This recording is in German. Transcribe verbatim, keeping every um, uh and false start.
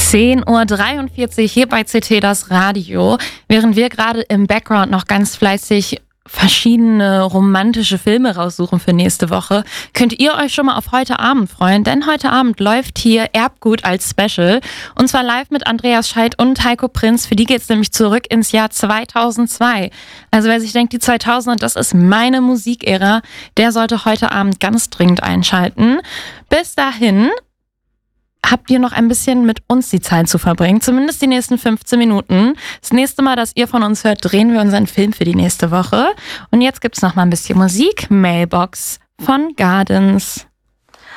zehn Uhr dreiundvierzig hier bei C T das Radio. Während wir gerade im Background noch ganz fleißig verschiedene romantische Filme raussuchen für nächste Woche, könnt ihr euch schon mal auf heute Abend freuen, denn heute Abend läuft hier Erbgut als Special und zwar live mit Andreas Scheidt und Heiko Prinz. Für die geht's nämlich zurück ins Jahr zweitausendzwei. Also wer sich denkt, die zweitausender, das ist meine Musikära, der sollte heute Abend ganz dringend einschalten. Bis dahin habt ihr noch ein bisschen mit uns die Zeit zu verbringen, zumindest die nächsten fünfzehn Minuten. Das nächste Mal, dass ihr von uns hört, drehen wir unseren Film für die nächste Woche. Und jetzt gibt's noch mal ein bisschen Musik. Mailbox von Gardens.